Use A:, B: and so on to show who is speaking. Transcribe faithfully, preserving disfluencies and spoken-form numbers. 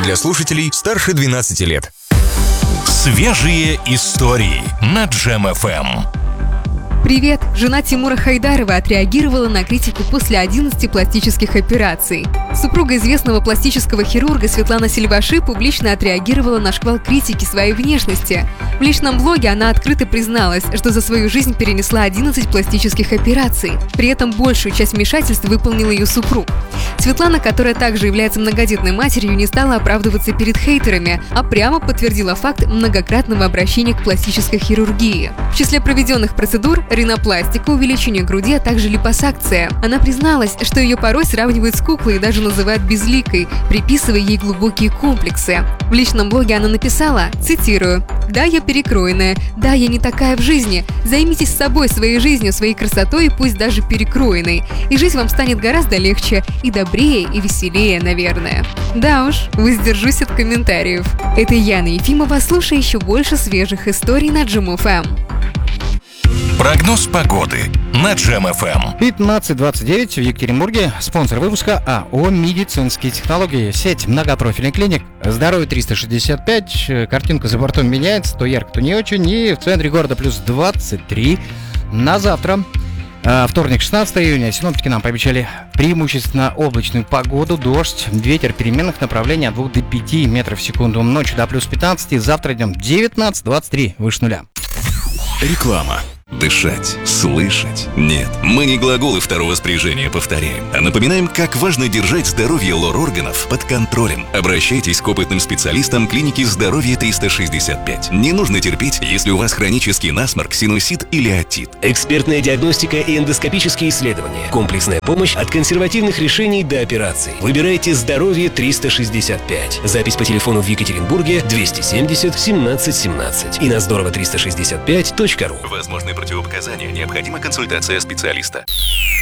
A: для слушателей старше двенадцати лет.
B: Свежие истории на Джем эф эм.
C: Привет! Жена Тимура Хайдарова отреагировала на критику после одиннадцати пластических операций. Супруга известного пластического хирурга Светлана Сильваши публично отреагировала на шквал критики своей внешности. В личном блоге она открыто призналась, что за свою жизнь перенесла одиннадцать пластических операций. При этом большую часть вмешательств выполнил ее супруг. Светлана, которая также является многодетной матерью, не стала оправдываться перед хейтерами, а прямо подтвердила факт многократного обращения к пластической хирургии. В числе проведенных процедур – ринопластика, увеличение груди, а также липосакция. Она призналась, что ее порой сравнивают с куклой и даже называют безликой, приписывая ей глубокие комплексы. В личном блоге она написала, цитирую: «Да, я перекроенная, да, я не такая в жизни. Займитесь собой, своей жизнью, своей красотой, пусть даже перекроенной. И жизнь вам станет гораздо легче, и добрее, и веселее, наверное». Да уж, воздержусь от комментариев. Это Яна Ефимова, слушай еще больше свежих историй на Джем эф эм.
B: Прогноз погоды на Джем эф эм.
D: пятнадцать двадцать девять в Екатеринбурге. Спонсор выпуска АО «Медицинские технологии». Сеть многопрофильных клиник. Здоровье триста шестьдесят пять. Картинка за бортом меняется. То ярко, то не очень. И в центре города плюс двадцать три. На завтра, вторник, шестнадцатого июня, синоптики нам пообещали преимущественно облачную погоду, дождь, ветер переменных направлений от двух до пяти метров в секунду. Ночью до плюс пятнадцать. Завтра днем девятнадцать двадцать три, выше нуля.
E: Реклама. Дышать, слышать. Нет, мы не глаголы второго спряжения повторяем, а напоминаем, как важно держать здоровье лор-органов под контролем. Обращайтесь к опытным специалистам клиники «Здоровье триста шестьдесят пять». Не нужно терпеть, если у вас хронический насморк, синусит или отит.
F: Экспертная диагностика и эндоскопические исследования. Комплексная помощь от консервативных решений до операций. Выбирайте «Здоровье триста шестьдесят пять». Запись по телефону в Екатеринбурге двести семьдесят семнадцать семнадцать и на здорово триста шестьдесят пять точка ру.
E: Возможны противопоказания, необходима консультация специалиста.